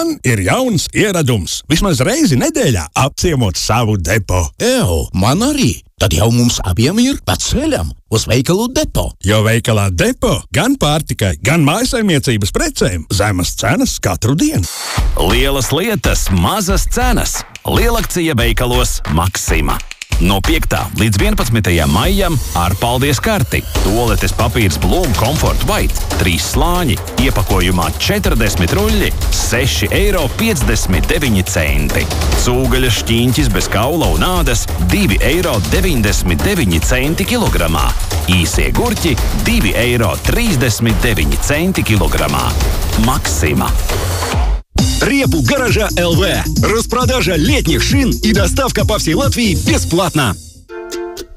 Man ir jauns ieradums. Vismaz reizi nedēļā apciemot savu depo. Man arī. Tad jau mums abiem ir pa ceļam uz veikalu Depo. Jo veikalā Depo gan pārtikai, gan mājasaimniecības precēm zemas cenas katru dienu. Lielas lietas, mazas cenas. Lielakcija veikalos Maksima. No 5. līdz 11. maijam ar paldies karti. Tualetes papīrs Blūm Comfort White 3 slāņi. Iepakojumā 40 ruļļi, 6,59 €. Cūgaļas šķīņķis bez kaula un ādas 2,99 € kilogramā. Īsie gurķi 2,39 € kilogрамма. Максима. Репу Гаража ЛВ. Распродажа летних шин и доставка по всей Латвии бесплатно.